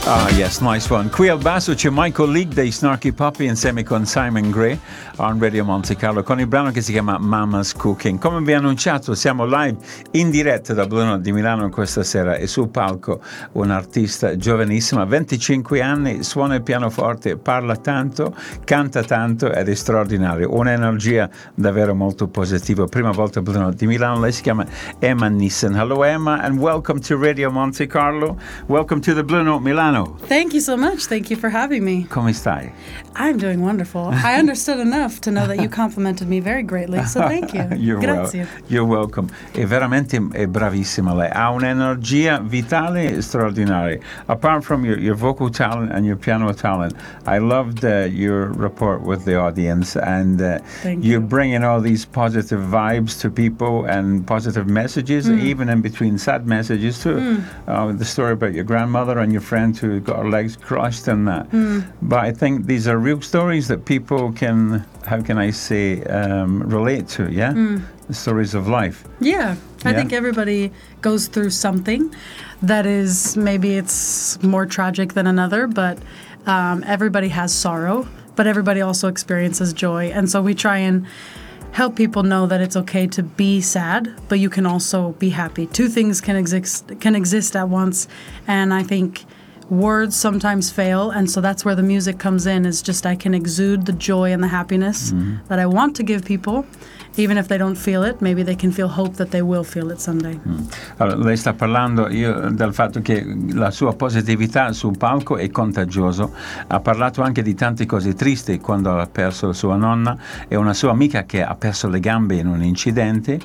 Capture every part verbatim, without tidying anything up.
Ah, yes, nice one. Qui al basso c'è Michael Leake dei Snarky Puppy insieme con Simon Gray on Radio Monte Carlo con il brano che si chiama Mama's Cooking. Come vi ho annunciato, siamo live in diretta da Blue Note di Milano questa sera e sul palco un'artista giovanissima, venticinque anni, suona il pianoforte, parla tanto, canta tanto ed è straordinario. Un'energia davvero molto positiva. Prima volta a Blue Note di Milano, lei si chiama Emma Nissen. Hello Emma and welcome to Radio Monte Carlo. Welcome to the Blue Note Milano. Thank you so much. Thank you for having me. Come stai? I'm doing wonderful. I understood enough to know that you complimented me very greatly, so thank you. You're Grazie. Well, you're welcome. È veramente è bravissima lei. Ha un'energia vitale straordinaria. Apart from your, your vocal talent and your piano talent, I loved uh, your rapport with the audience, and uh, Thank you're you. bringing all these positive vibes to people and positive messages, Mm. even in between sad messages too. Mm. Uh, the story about your grandmother and your friend who got her legs crushed and that. Mm. But I think these are real stories that people can, how can I say, um, relate to, yeah? Mm. The stories of life. Yeah, I Yeah. think everybody goes through something that is, maybe it's more tragic than another, but um, everybody has sorrow, but everybody also experiences joy. And so we try and help people know that it's okay to be sad, but you can also be happy. Two things can exist can exist at once, and I think words sometimes fail, and so that's where the music comes in, is just I can exude the joy and the happiness Mm-hmm. that I want to give people. Even if they don't feel it, maybe they can feel hope that they will feel it someday. Mm. Allora, lei sta parlando io, del fatto che la sua positività sul palco è contagioso. Ha parlato anche di tante cose tristi quando ha perso la sua nonna e una sua amica che ha perso le gambe in un incidente,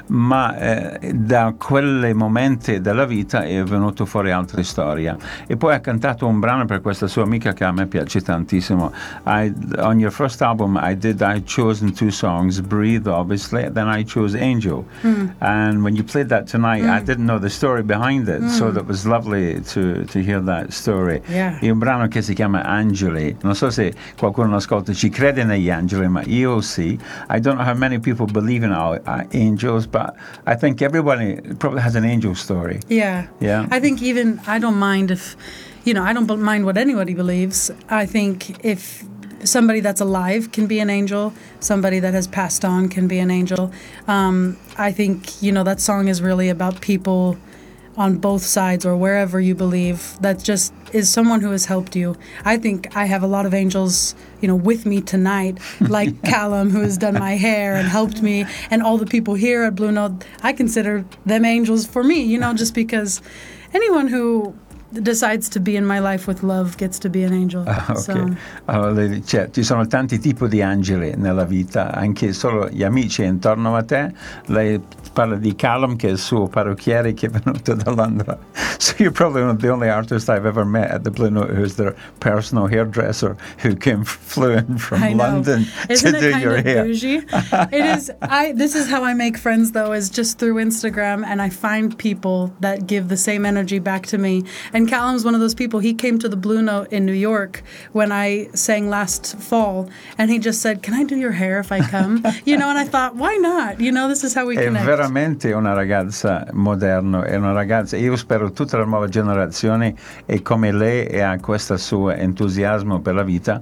ma eh, da quei momenti della vita è venuto fuori altre storie. E poi ha cantato un brano per questa sua amica che a me piace tantissimo. I, on your first album I did I chosen two songs, Breathe obviously, then I chose Angel. Mm. And when you played that tonight, Mm. I didn't know the story behind it, Mm. so that was lovely to, to hear that story. Yeah. È un brano che si chiama Angeli. Non so se qualcuno ascolta ci crede negli angeli, ma io sì. I don't know how many people believe in our, our angels, but I think everybody probably has an angel story. Yeah. Yeah. I think even, I don't mind if, you know, I don't b- mind what anybody believes. I think if somebody that's alive can be an angel, somebody that has passed on can be an angel. Um, I think, you know, that song is really about people on both sides or wherever you believe. That just is someone who has helped you. I think I have a lot of angels, you know, with me tonight, like Callum, who has done my hair and helped me, and all the people here at Blue Note. I consider them angels for me, you know, just because anyone who decides to be in my life with love gets to be an angel. Ah, ok. So. Allora, lei- cioè, ci sono tanti tipi di angeli nella vita, anche solo gli amici intorno a te. Lei parla di Callum, che è il suo parrucchiere che è venuto da Londra. So you're probably one of the only artists I've ever met at the Blue Note who's their personal hairdresser who came flew in from I know. London Isn't to it do kind your of hair. bougie? It is. I. This is how I make friends, though, is just through Instagram, and I find people that give the same energy back to me. And Callum's one of those people. He came to the Blue Note in New York when I sang last fall, and he just said, "Can I do your hair if I come?" You know, and I thought, why not? You know, this is how we È connect. veramente una ragazza moderna, è una ragazza, io spero tutta la nuova generazione è come lei e ha questo suo entusiasmo per la vita.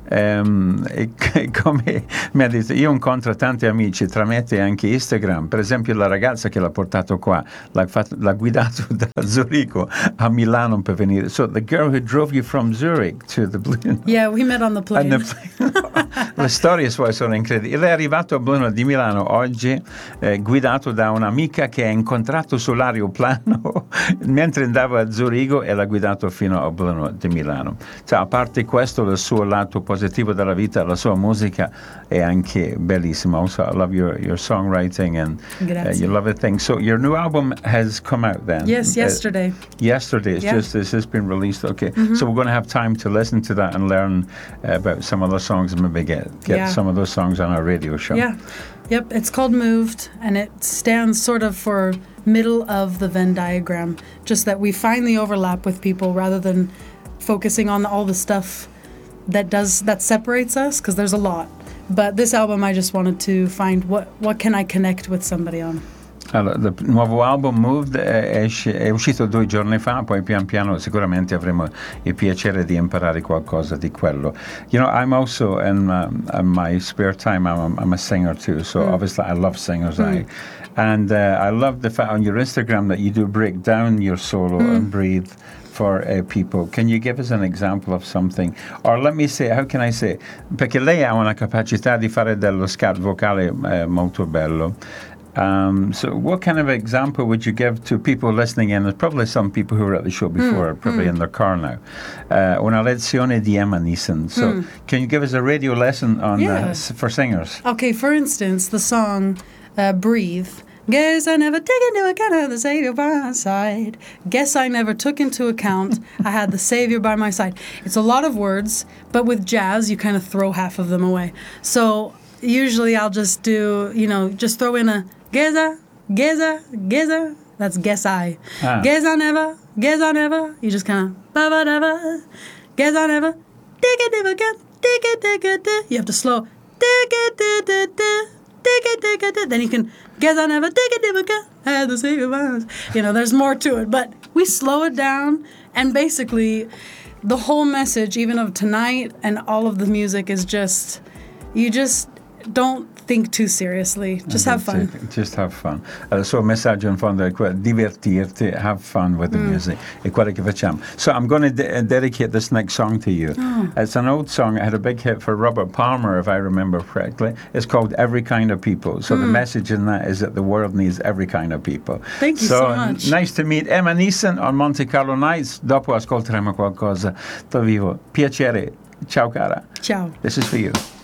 Ehm, e, e come mi ha detto, io incontro tanti amici tramite anche Instagram, per esempio la ragazza che l'ha portato qua, l'ha, fatto, l'ha guidato da Zurigo a Milano per venire. So the girl who drove you from Zurich to the Blue Note. Yeah, we met on the plane. And the- Le storie sue sono incredibili. Lei è arrivato a Blue Note di Milano oggi eh, guidato da un'amica che ha incontrato sull'aeroplano mentre andava a Zurigo e l'ha guidato fino a Blue Note di Milano. Cioè, a parte questo, il suo lato positivo della vita, la sua musica è anche bellissima. Also, I love your, your songwriting and uh, Grazie. you love the thing. So your new album has come out then? Yes, Uh, yesterday. Yesterday, it's Yeah. just this has been released. Okay, Mhm. so we're going to have time to listen to that and learn uh, about some of those songs and maybe get get Yeah. some of those songs on our radio show. Yeah. Yep, it's called Moved, and it stands sort of for middle of the Venn diagram, just that we find the overlap with people rather than focusing on all the stuff that does that separates us, because there's a lot. But this album, I just wanted to find what what can I connect with somebody on. Allora, il nuovo album Moved è, esce- è uscito due giorni fa, poi pian piano sicuramente avremo il piacere di imparare qualcosa di quello. You know, I'm also in, uh, in my spare time, I'm a, I'm a singer too, so mm. obviously I love singers. Mm. I, and uh, I love the fact on your Instagram that you do break down your solo mm. and breathe for uh, people. Can you give us an example of something? Or let me say, how can I say? Perché lei ha una capacità di fare dello scat vocale eh, molto bello. Um, so what kind of example would you give to people listening in? There's probably some people who were at the show before, mm, probably mm. in their car now. Uh, una lezione di Emma Neeson. So mm. can you give us a radio lesson on yeah. uh, for singers? Okay, for instance, the song uh, Breathe. Guess I never took into account I had the Savior by my side. Guess I never took into account I had the Savior by my side. It's a lot of words, but with jazz, you kind of throw half of them away. So usually I'll just do, you know, just throw in a Geza, Geza, Geza. That's guess I. Ah. Guess I never, guess I never. You just kind of, ba ba da ba. Guess I never, dig it, dig it, dig it, dig it. You have to slow, dig it, dig it, dig it, dig it. Then you can, guess I never, dig it, dig it. I had to say goodbye. You know, there's more to it, but we slow it down, and basically, the whole message, even of tonight and all of the music, is just, you just don't think too seriously. Just have fun. Just have fun. Uh, il suo messaggio in fondo è quello, divertirti, have fun with the mm. music. È quello che facciamo. So I'm going to de- dedicate this next song to you. Oh. It's an old song. It had a big hit for Robert Palmer, if I remember correctly. It's called Every Kind of People. So mm. the message in that is that the world needs every kind of people. Thank you so, so much. Nice to meet Emma Neeson on Monte Carlo Nights. Dopo ascolteremo qualcosa dal vivo. Piacere. Ciao cara. Ciao. This is for you.